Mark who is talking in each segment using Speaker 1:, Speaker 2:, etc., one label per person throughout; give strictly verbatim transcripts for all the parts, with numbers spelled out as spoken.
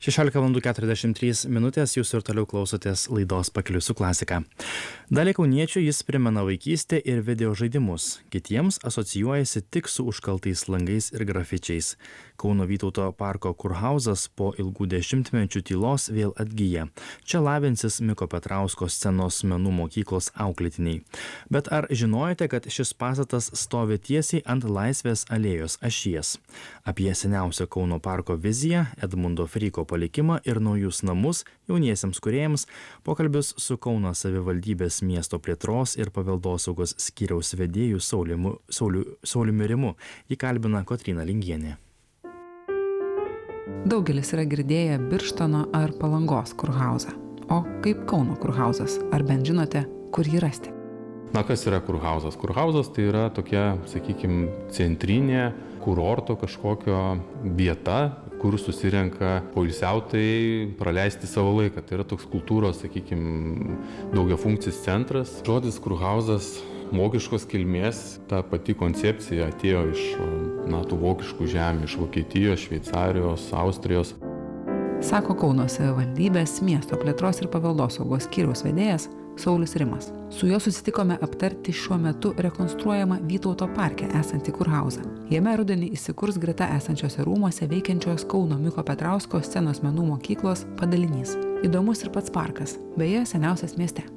Speaker 1: šešiolika valandų keturiasdešimt trys minutės, jūs ir toliau klausotės laidos Pakeliui su klasika. Daliai kauniečių jis primena vaikystę ir video žaidimus, kitiems asocijuojasi tik su užkaltais langais ir grafičiais. Kauno Vytauto parko kurhauzas po ilgų dešimtmečių tylos vėl atgyja. Čia lavinsis Miko Petrausko scenos menų mokyklos auklėtiniai. Bet ar žinojote, kad šis pastatas stovi tiesiai ant Laisvės alėjos ašies? Apie seniausią Kauno parko viziją, Edmundo Fryko palikimą ir naujus namus jauniesiems kūrėjams pokalbis su Kauno savivaldybės miesto plėtros ir paveldosaugos skyriaus vedėju Saulimu, Sauliu, Sauliumi Rimu. Jį kalbina Kotryna Lingienė.
Speaker 2: Daugelis yra girdėję Birštono ar Palangos kurhauzą. O kaip Kauno kurhauzas? Ar bent žinote, kur jį rasti?
Speaker 3: Na, kas yra kurhauzas? Kurhauzas tai yra tokia, sakykime, centrinė kurorto kažkokio vieta, kur susirenka poilsiautojai praleisti savo laiką. Tai yra toks kultūros, sakykime, daugiafunkcis centras. Žodis kurhauzas vokiškos kilmės, ta pati koncepcija atėjo iš, na, tų vokiškų žemių, iš Vokietijos, Šveicarijos, Austrijos.
Speaker 2: Sako Kauno savivaldybės miesto plėtros ir paveldosaugos skyriaus vedėjas Saulius Rimas. Su juo susitikome aptarti šiuo metu rekonstruojamą Vytauto parke esantį kurhauzą. Jame rudenį įsikurs greta esančiose rūmuose veikiančios Kauno Miko Petrausko scenos menų mokyklos padalinys. Įdomus ir pats parkas, beje, seniausias mieste.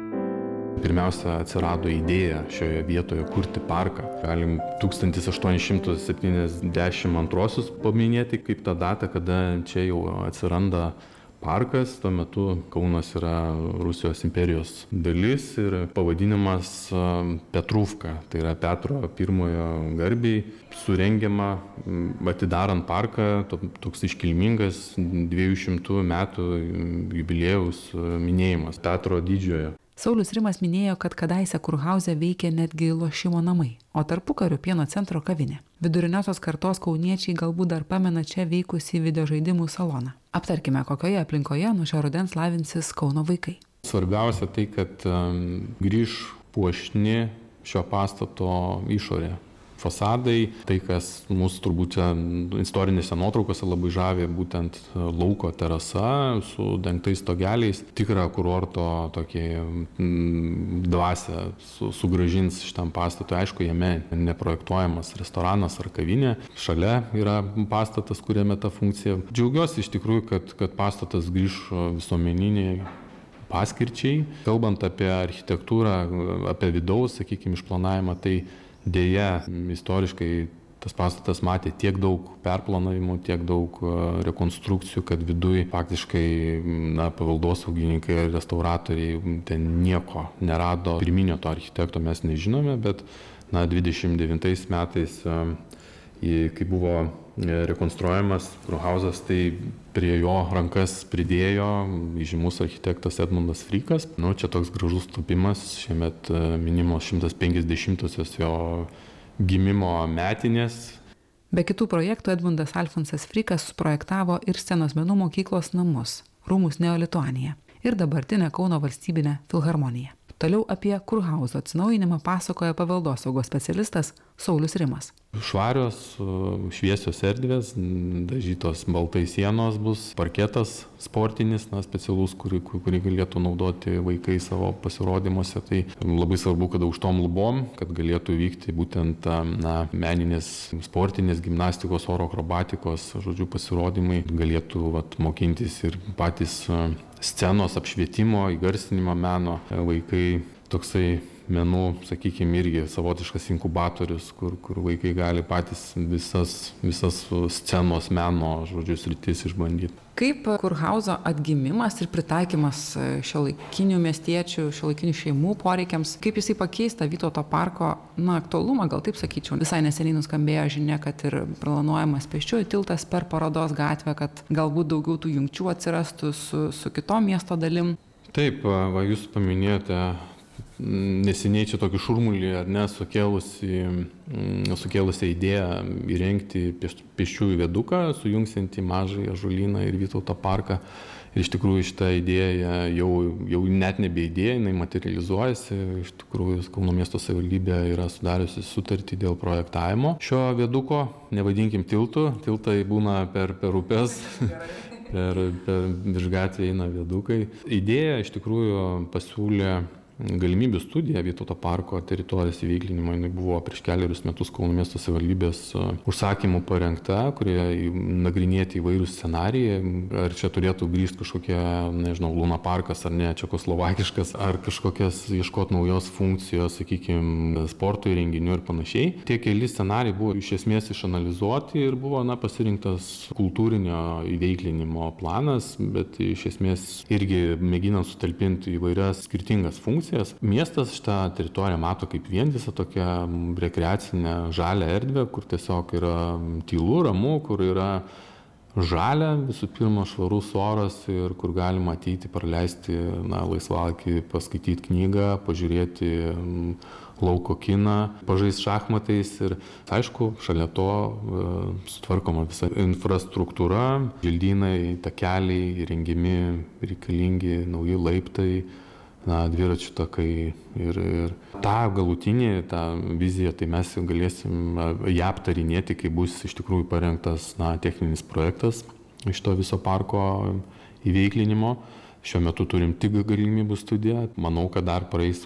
Speaker 3: Pirmiausia, atsirado idėja šioje vietoje kurti parką. Galim tūkstantis aštuoni šimtai septyniasdešimt antruosius paminėti kaip tą datą, kada čia jau atsiranda parkas. Tuo metu Kaunas yra Rusijos imperijos dalis ir pavadinimas Petruvka, tai yra Petro pirmojo garbiai, surengiama atidarant parką, toks iškilmingas dviejų šimtų metų jubiliejaus minėjimas Petro didžiojo.
Speaker 2: Saulius Rimas minėjo, kad kadaise kurhauze veikė netgi lošimo namai, o tarpukariu pieno centro kavinė. Viduriniosios kartos kauniečiai galbūt dar pamena čia veikusį videožaidimų saloną. Aptarkime, kokioje aplinkoje nuo šio rudens lavinsis Kauno vaikai.
Speaker 3: Svarbiausia tai, kad um, grįž puošni šio pastato išorė. Fasadai, tai kas mūsų turbūt čia istorinėse nuotraukose labai žavė, būtent lauko terasa su dengtais stogeliais, tikrą kurorto tokį mm, dvasią su, sugrąžins šitam pastatui. Aišku, jame neprojektuojamas restoranas ar kavinė, šalia yra pastatas, kuriame ta funkcija. Džiaugiuosi iš tikrųjų, kad, kad pastatas grįž visuomeniniai paskirčiai. Kalbant apie architektūrą, apie vidaus, sakykime, išplanavimą, tai dėja, istoriškai tas pastatas matė tiek daug perplanavimų, tiek daug rekonstrukcijų, kad viduj faktiškai, na, paveldosaugininkai ir restauratoriai ten nieko nerado. Pirminio to architekto mes nežinome, bet, na, dvidešimt devintais metais, kai buvo rekonstruojamas kurhauzas, tai prie jo rankas pridėjo įžymus architektas Edmundas Frykas. Nu, čia toks gražus tapimas, šiemet minimos šimtas penkiasdešimtosios jo gimimo metinės.
Speaker 2: Be kitų projektų Edmundas Alfonsas Frykas suprojektavo ir scenos menų mokyklos namus, rūmus Neolituanija ir dabartinę Kauno valstybinę filharmoniją. Toliau apie kurhauzo atsinaujinimą pasakoja paveldosaugos specialistas Saulius Rimas.
Speaker 3: Švarios, šviesios erdvės, dažytos baltai sienos bus, parketas sportinis, na, specialus, kurį, kurį galėtų naudoti vaikai savo pasirodymuose. Tai labai svarbu, kad aukštom lubom, kad galėtų vykti būtent, na, meninės sportinės gimnastikos, oro akrobatikos, žodžiu, pasirodymai. Galėtų, vat, mokintis ir patys scenos apšvietimo, įgarsinimo meno vaikai. Toksai menų, sakykime, irgi savotiškas inkubatorius, kur, kur vaikai gali patys visas, visas scenos meno, žodžiu, sritis išbandyti.
Speaker 2: Kaip kurhauzo atgimimas ir pritaikymas šiuolaikinių miestiečių, šiuolaikinių šeimų poreikiams, kaip jisai pakeista Vytauto parko, na, aktualumą, gal taip sakyčiau. Visai neseniai nuskambėjo žinia, kad ir planuojamas pėsčiųjų tiltas per Parodos gatvę, kad galbūt daugiau tų jungčių atsirastų su, su kitom miesto dalim.
Speaker 3: Taip, va, jūs paminėjote neseniai čia tokį šurmulį, ar ne, sukėlusi, sukėlusi idėją įrengti pėsčiųjų viaduką, sujungsiantį Mažąjį Ąžuolyną ir Vytauto parką. Ir iš tikrųjų šitą idėją jau, jau net nebe idėja, jinai materializuojasi. Iš tikrųjų Kauno miesto savivaldybė yra sudariusi sutartį dėl projektavimo šio viaduko. Nevadinkim tiltų, tiltai būna per, per upės. per, per virš gatvę eina viadukai. Idėja iš tikrųjų pasiūlė galimybių studija Vytauto parko teritorijos įveiklinimo. Jis buvo prieš keliarius metus Kauno miesto savivaldybės užsakymų parengta, kurie nagrinėti įvairius scenarijai. Ar čia turėtų grįžti kažkokie, nežinau, Luna parkas ar ne, čekoslovakiškas, ar kažkokias ieškoti naujos funkcijos, sakykime, sporto įrenginių ir panašiai. Tie keli scenarijai buvo iš esmės išanalizuoti ir buvo, na, pasirinktas kultūrinio įveiklinimo planas, bet iš esmės irgi mėginant sutalpinti įvairias skirtingas funkcijas. Miestas šitą teritoriją mato kaip vientisą tokią rekreacinę žalią erdvę, kur tiesiog yra tylu, ramu, kur yra žalia, visų pirma švarus oras ir kur galima ateiti, praleisti na, laisvalaikį, paskaityti knygą, pažiūrėti lauko kiną, pažaisti šachmatais ir, aišku, šalia to e, sutvarkoma visa infrastruktūra, želdynai, takeliai, rengiami reikalingi nauji laiptai, na, dviračių takai ir, ir tą galutinį, tą viziją, tai mes galėsim ją aptarinėti, kai bus iš tikrųjų parengtas na, techninis projektas iš to viso parko įveiklinimo. Šiuo metu turim tik galimybių studiją. Manau, kad dar praeis